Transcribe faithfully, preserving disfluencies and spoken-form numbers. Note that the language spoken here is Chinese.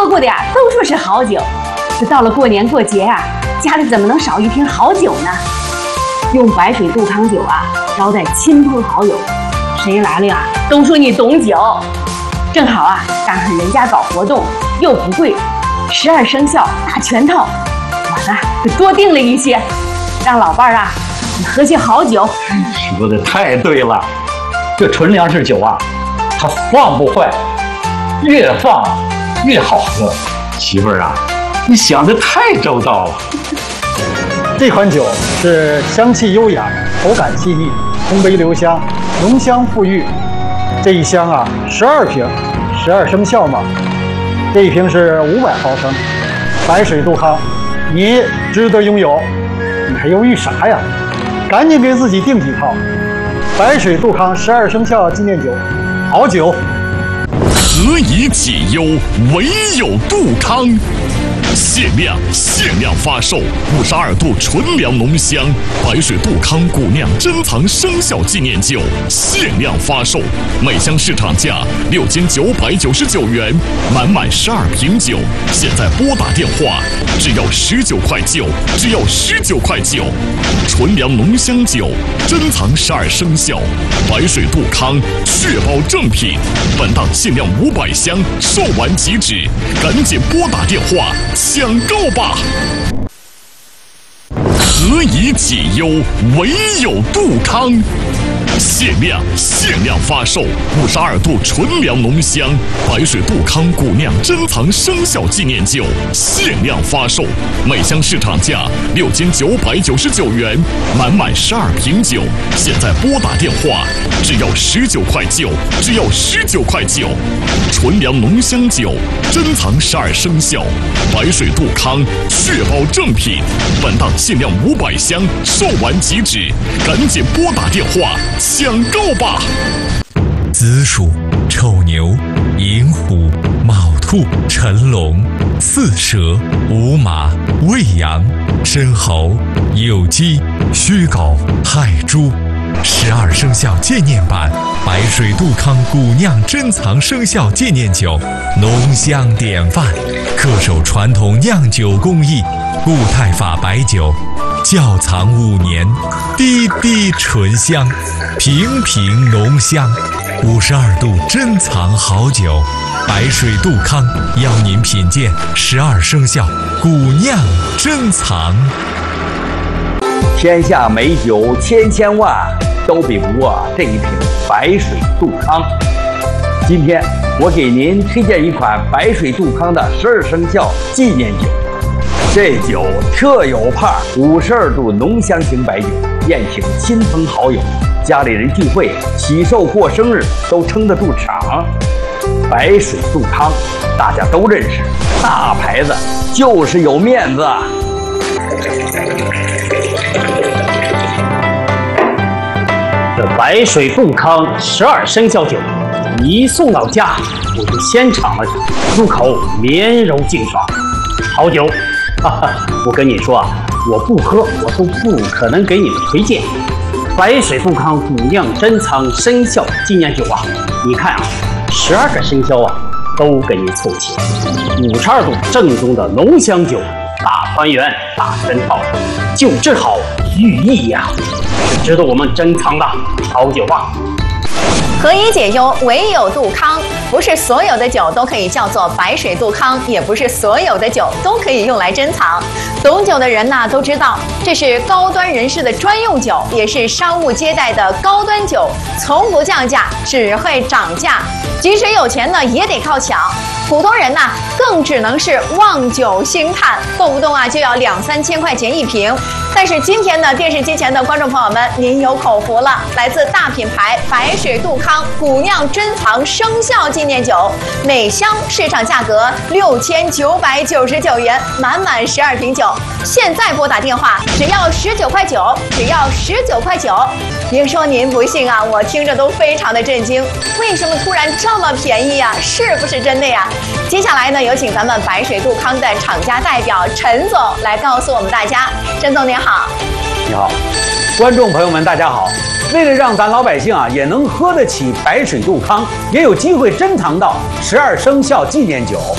过的呀，都说是好酒。这到了过年过节呀、啊，家里怎么能少一瓶好酒呢？用白水杜康酒啊，招待亲朋好友，谁来了呀，都说你懂酒。正好啊，赶上人家搞活动，又不贵，十二生肖大全套，我呢就多订了一些，让老伴儿啊，你喝些好酒。 说的太对了，这纯粮食酒啊，它放不坏，越放越好喝。媳妇儿啊，你想的太周到了。 这款酒是香气优雅，口感细腻，通杯留香，浓香馥郁。这一箱啊，十二瓶，十二生肖嘛。这一瓶是五百毫升，白水杜康，你值得拥有。你还犹豫啥呀？赶紧给自己订几套。白水杜康十二生肖纪念酒，好酒。 何以解忧，唯有杜康。限量限量发售五十二度纯粮浓香白水杜康古酿珍藏生肖纪念酒，限量发售，每箱市场价六千九百九十九元，满满十二瓶酒，现在拨打电话，只要十九块九，只要十九块九。纯粮浓香酒，珍藏十二生肖，白水杜康，确保正品。本档限量五百箱，售完即止，赶紧拨打电话抢购吧！何以解忧，唯有杜康。限量限量发售五十二度纯粮浓香白水杜康古酿珍藏生肖纪念酒，限量发售，每箱市场价六千九百九十九元，满满十二瓶酒，现在拨打电话，只要十九块九，只要十九块九。纯粮浓香酒，珍藏十二生肖，白水杜康，确保正品。本档限量五百箱，售完即止，赶紧拨打电话抢购吧！ 子鼠、丑牛、寅虎、卯兔、辰龙、巳蛇、午马、未羊、申猴、酉鸡、戌狗、亥猪。十二生肖纪念版白水杜康古酿珍藏生肖纪念酒，浓香典范，恪守传统酿酒工艺，固态法白酒，窖藏五年，滴滴醇香，瓶瓶浓香。五十二度珍藏好酒，白水杜康邀您品鉴十二生肖古酿珍藏。 天下美酒千千万，都比不过这一瓶白水杜康。今天我给您推荐一款白水杜康的十二生肖纪念酒。这酒特有派，五十二度浓香型白酒，宴请亲朋好友，家里人聚会、喜寿过生日都撑得住场。白水杜康大家都认识，大牌子就是有面子。 这白水杜康十二生肖酒一送到家，我就先尝了尝，入口绵柔净爽，好酒。哈哈，我跟你说啊，我不喝我都不可能给你们推荐。白水杜康古酿珍藏生肖纪念酒啊，你看啊，十二个生肖啊都给你凑齐，五十二度正宗的浓香酒，大团圆大全套，酒质好寓意呀、啊，值得我们珍藏的好酒啊。 何以解忧，唯有杜康。不是所有的酒都可以叫做白水杜康，也不是所有的酒都可以用来珍藏。懂酒的人呢都知道，这是高端人士的专用酒，也是商务接待的高端酒，从不降价，只会涨价。即使有钱呢，也得靠抢。普通人呢，更只能是望酒兴叹，动不动啊就要两三千块钱一瓶。但是今天呢，电视机前的观众朋友们，您有口福了，来自大品牌白水杜康古酿珍藏生肖纪念酒，每箱市场价格六千九百九十九元，满满十二瓶酒。现在拨打电话，只要十九块九，只要十九块九。别说您不信啊，我听着都非常的震惊，为什么突然这么便宜啊？是不是真的呀？接下来呢，有请咱们白水杜康的厂家代表陈总来告诉我们大家。陈总您好。 你好，观众朋友们大家好。为了让咱老百姓啊也能喝得起白水杜康，也有机会珍藏到十二生肖纪念酒，